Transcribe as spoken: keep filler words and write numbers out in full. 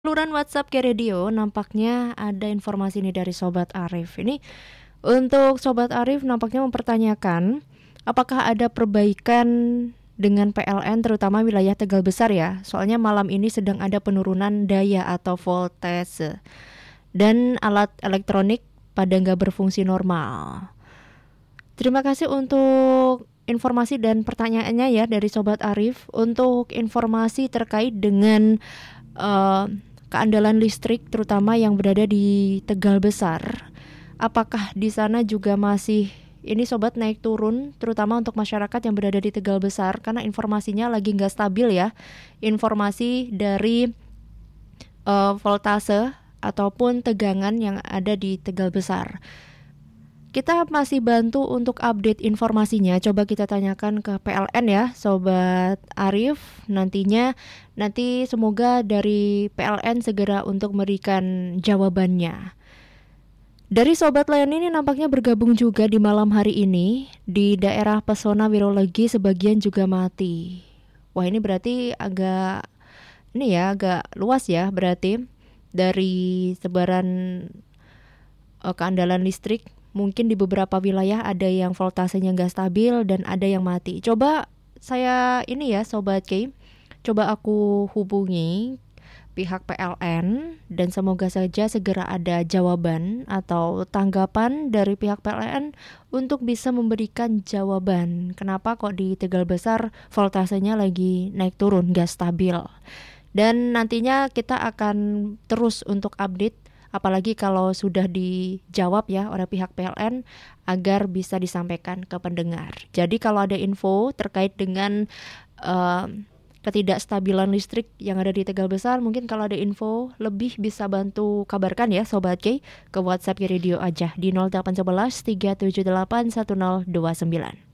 Saluran WhatsApp K Radio nampaknya ada informasi nih dari Sobat Arif. Ini untuk Sobat Arif nampaknya mempertanyakan apakah ada perbaikan dengan P L N terutama wilayah Tegal Besar ya. Soalnya malam ini sedang ada penurunan daya atau voltase dan alat elektronik pada nggak berfungsi normal. Terima kasih untuk informasi dan pertanyaannya ya dari Sobat Arif. Untuk informasi terkait dengan uh, keandalan listrik terutama yang berada di Tegal Besar, apakah di sana juga masih ini sobat naik turun terutama untuk masyarakat yang berada di Tegal Besar karena informasinya lagi nggak stabil ya, informasi dari uh, voltase ataupun tegangan yang ada di Tegal Besar. Kita masih bantu untuk update informasinya. Coba kita tanyakan ke P L N ya, Sobat Arif. Nantinya, nanti semoga dari P L N segera untuk memberikan jawabannya. Dari Sobat Leni ini nampaknya bergabung juga di malam hari ini. Di daerah Pesona Wirologi sebagian juga mati. Wah, ini berarti agak, ini ya, agak luas ya berarti. Dari sebaran uh, keandalan listrik. Mungkin di beberapa wilayah ada yang voltasenya nggak stabil dan ada yang mati. Coba saya ini ya Sobat K, coba aku hubungi pihak P L N dan semoga saja segera ada jawaban atau tanggapan dari pihak P L N untuk bisa memberikan jawaban. Kenapa kok di Tegal Besar voltasenya lagi naik turun, nggak stabil. Dan nantinya kita akan terus untuk update apalagi kalau sudah dijawab ya oleh pihak P L N agar bisa disampaikan ke pendengar. Jadi kalau ada info terkait dengan uh, ketidakstabilan listrik yang ada di Tegal Besar, mungkin kalau ada info lebih bisa bantu kabarkan ya Sobat K ke WhatsApp K Radio aja di nol delapan satu satu tiga tujuh delapan satu nol dua sembilan.